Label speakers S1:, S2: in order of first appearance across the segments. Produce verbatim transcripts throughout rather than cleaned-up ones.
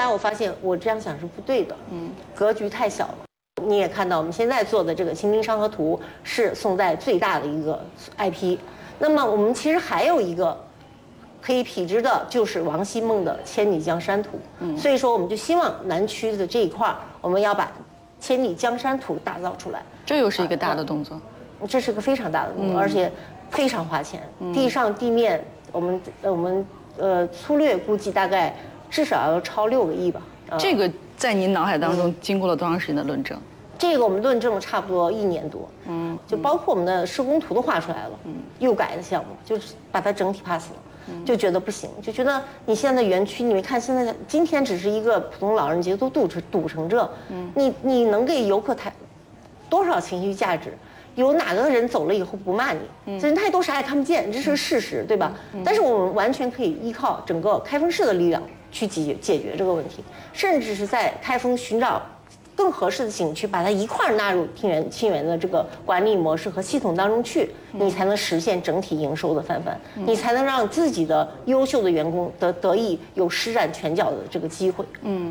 S1: 来我发现我这样想是不对的，嗯，格局太小了。你也看到我们现在做的这个《清明上河图》是宋代最大的一个 I P， 那么我们其实还有一个可以匹之的，就是王希孟的《千里江山图》。嗯，所以说我们就希望南区的这一块，我们要把《千里江山图》打造出来。
S2: 这又是一个大的动作，
S1: 这是个非常大的动作，而且非常花钱。地上地面，我们我们呃粗略估计大概至少要超六个亿吧。
S2: 这个在您脑海当中经过了多长时间的论证？
S1: 这个我们论证了差不多一年多，嗯，就包括我们的施工图都画出来了，嗯，又改的项目，就是把它整体 pass 了，就觉得不行，就觉得你现在园区，你们看现在今天只是一个普通老人节都堵成堵成这，嗯，你你能给游客抬多少情绪价值？有哪个人走了以后不骂你？嗯，人太多啥也看不见，这是个事实，对吧？但是我们完全可以依靠整个开封市的力量去解决解决这个问题，甚至是在开封寻找更合适的景区，把它一块纳入清源清源的这个管理模式和系统当中去，你才能实现整体营收的翻番，你才能让自己的优秀的员工得得以有施展拳脚的这个机会。嗯。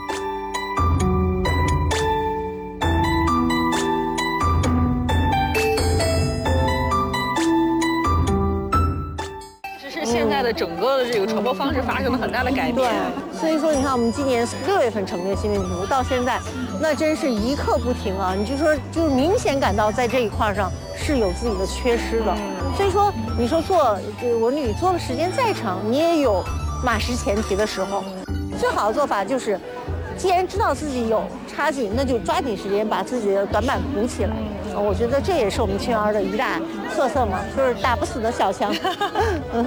S2: 现在的整个的这个传播方式发生了很大的改变，
S1: 对，所以说你看我们今年六月份成立新媒体图，到现在那真是一刻不停啊！你就说就明显感到在这一块上是有自己的缺失的，所以说你说做文旅做的时间再长，你也有马失前蹄的时候。最好的做法就是，既然知道自己有差距，那就抓紧时间把自己的短板补起来。我觉得这也是我们清源的一大特色嘛，就是打不死的小强。嗯，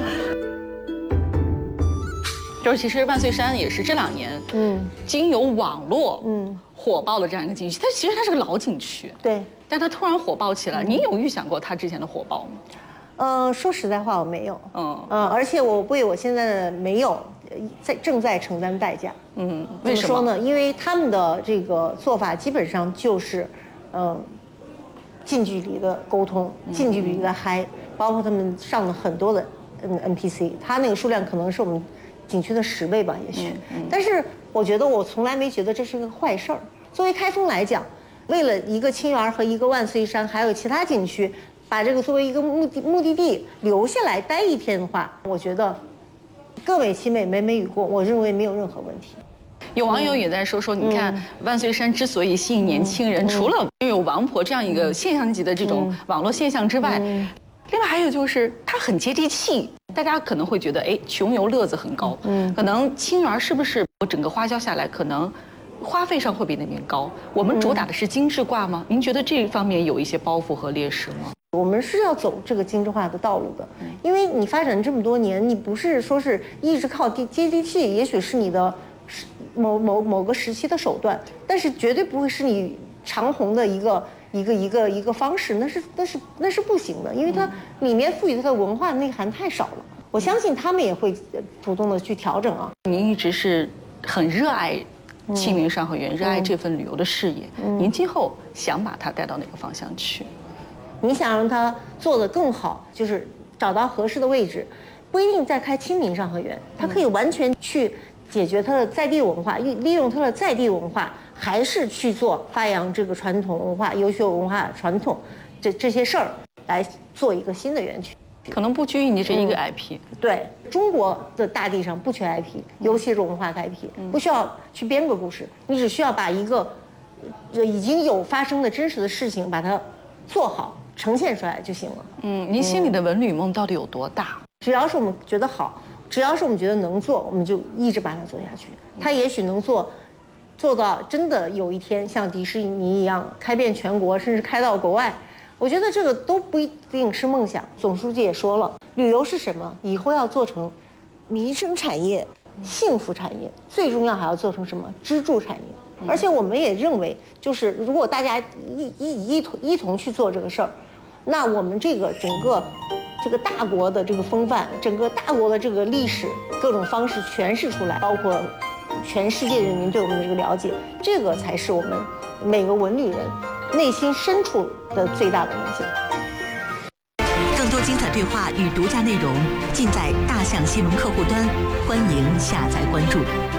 S2: 就是其实万岁山也是这两年，嗯，经由网络，嗯，火爆的这样一个景区。它其实它是个老景区，
S1: 对，
S2: 但它突然火爆起来，你有预想过它之前的火爆吗？
S1: 呃，说实在话，我没有，嗯嗯，而且我为我现在的没有在正在承担代价。嗯，为什么说呢？因为他们的这个做法基本上就是，嗯。近距离的沟通，近距离的嗨，包括他们上了很多的 N N P C， 他那个数量可能是我们景区的十倍吧，也许。但是我觉得我从来没觉得这是个坏事儿。作为开封来讲，为了一个清源和一个万岁山，还有其他景区，把这个作为一个目的目的地留下来待一天的话，我觉得各为其美，美美与共，我认为没有任何问题。
S2: 有网友也在说说，你看万岁山之所以吸引年轻人，除了拥有王婆这样一个现象级的这种网络现象之外，另外还有就是它很接地气。大家可能会觉得，哎，穷游乐子很高，嗯，可能清源是不是我整个花销下来，可能花费上会比那边高？我们主打的是精致挂吗？您觉得这一方面有一些包袱和劣势吗？
S1: 我们是要走这个精致化的道路的，因为你发展这么多年，你不是说是一直靠地接地气，也许是你的。某某某个时期的手段，但是绝对不会是你长红的一个一个一个一个方式，那是那是那是不行的，因为它里面赋予它的文化内涵太少了。我相信他们也会主动的去调整啊。
S2: 您一直是很热爱清明上河园，热爱这份旅游的事业，您今后想把它带到哪个方向去？
S1: 你想让它做得更好，就是找到合适的位置，不一定再开清明上河园，它可以完全去。解决它的在地文化，利利用它的在地文化，还是去做发扬这个传统文化、优秀文化传统这这些事儿，来做一个新的园区。
S2: 可能不拘于你这一个 I P，
S1: 嗯、对中国的大地上不缺 I P， 尤其是文化的 I P，、嗯、不需要去编个故事，你只需要把一个已经有发生的真实的事情把它做好，呈现出来就行了。
S2: 嗯，您心里的文旅梦到底有多大？
S1: 只要是我们觉得好。只要是我们觉得能做，我们就一直把它做下去。它也许能做，做到真的有一天像迪士尼一样开遍全国，甚至开到国外。我觉得这个都不一定是梦想。总书记也说了，旅游是什么？以后要做成民生产业、幸福产业，最重要还要做成什么？支柱产业。而且我们也认为，就是如果大家一一一同一同去做这个事儿，那我们这个整个。这个大国的这个风范，整个大国的这个历史，各种方式诠释出来，包括全世界人民对我们的这个了解，这个才是我们每个文旅人内心深处的最大的梦想。
S3: 更多精彩对话与独家内容尽在大象新闻客户端，欢迎下载关注。